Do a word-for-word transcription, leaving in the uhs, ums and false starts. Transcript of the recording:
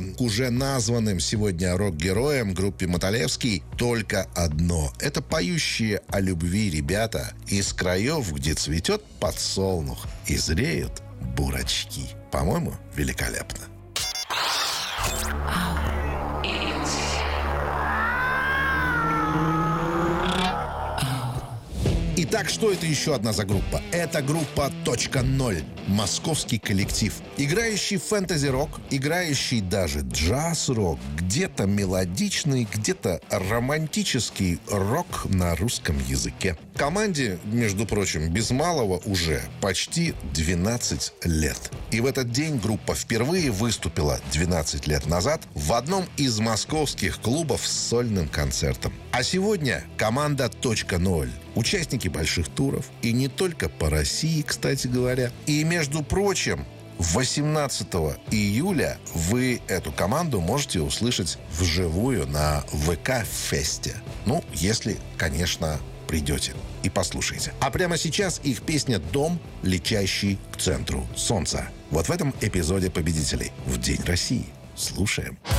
к уже названным сегодня рок-героям группе Мотолевский только одно. Это поющие о любви ребята из краев, где цветет подсолнух и зреют бурачки. По-моему, великолепно. Итак, что это еще одна за группа? Это группа «Точка ноль». Московский коллектив. Играющий фэнтези-рок, играющий даже джаз-рок, где-то мелодичный, где-то романтический рок на русском языке. Команде, между прочим, без малого уже почти двенадцать лет. И в этот день группа впервые выступила двенадцать лет назад в одном из московских клубов с сольным концертом. А сегодня команда «Точка ноль». Участники больших туров. И не только по России, кстати говоря. И, между прочим, восемнадцатого июля вы эту команду можете услышать вживую на ВК-фесте. Ну, если, конечно, придете и послушаете. А прямо сейчас их песня «Дом, летящий к центру солнца». Вот в этом эпизоде «Победителей» в День России. Слушаем.